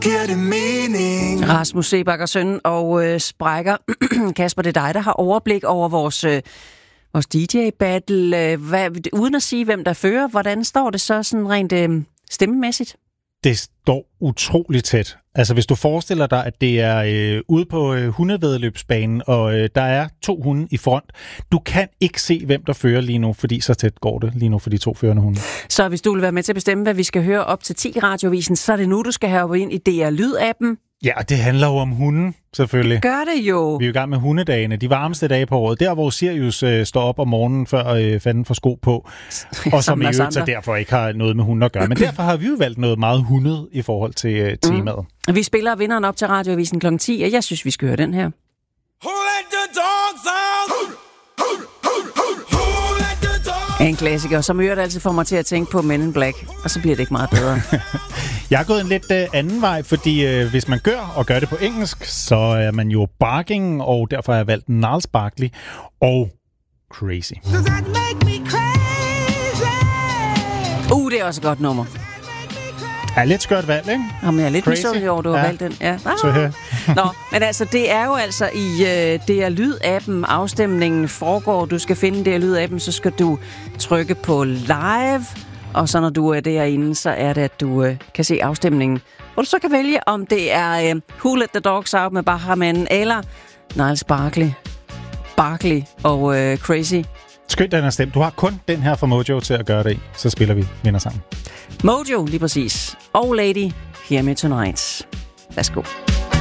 giver det mening. Rasmus Seebach og søn og Sprækker. Kasper, det er dig, der har overblik over vores DJ-battle. Uden at sige, hvem der fører, hvordan står det så sådan rent stemmemæssigt? Det står utroligt tæt. Altså, hvis du forestiller dig, at det er ude på hundevæddeløbsbanen, og der er 2 hunde i front. Du kan ikke se, hvem der fører lige nu, fordi så tæt går det lige nu for de 2 førende hunde. Så hvis du vil være med til at bestemme, hvad vi skal høre op til 10 Radiovisen, så er det nu, du skal have ind i DR Lyd-appen. Ja, det handler jo om hunden, selvfølgelig. Gør det jo. Vi er jo i gang med hundedagene, de varmeste dage på året. Der, hvor Sirius står op om morgenen, før fanden får sko på. Og som i øvrigt så derfor ikke har noget med hunden at gøre. Men derfor har vi jo valgt noget meget hundet i forhold til temaet. Vi spiller vinderen op til Radioavisen kl. 10, og jeg synes, vi skal høre den her. En klassiker, som i øvrigt altid får mig til at tænke på Men in Black, og så bliver det ikke meget bedre. Jeg er gået en lidt anden vej, fordi hvis man gør det på engelsk, så er man jo barking, og derfor har jeg valgt Gnarls Barkley og Crazy. Det er også et godt nummer. Ja, lidt skørt valg, ikke? Jamen, jeg er lidt misundelig over, du har valgt den. Ja. Nå, men altså, det er jo altså i DR Lyd-appen, afstemningen foregår. Du skal finde DR Lyd-appen, så skal du trykke på live, og så når du er derinde, så er det, at du kan se afstemningen. Hvor du så kan vælge, om det er Who Let the Dogs Out med Bahraman, eller Gnarls Barkley og Crazy. Skønt, den er stemt. Du har kun den her fra Mojo til at gøre det i. Så spiller vi vinder sammen. Mojo, lige præcis. Og Lady, Hear Me Tonight. Værsgo.